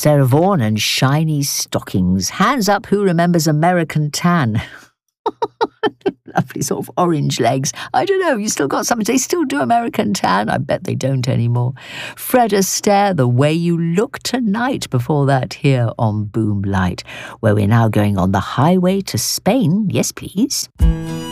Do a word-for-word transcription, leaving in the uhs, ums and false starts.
Sarah Vaughan and shiny stockings. Hands up who remembers American Tan. Lovely sort of orange legs. I don't know, you still got something. They still do American Tan? I bet they don't anymore. Fred Astaire, The Way You Look Tonight, before that here on Boom Light, where we're now going on the highway to Spain. Yes, please.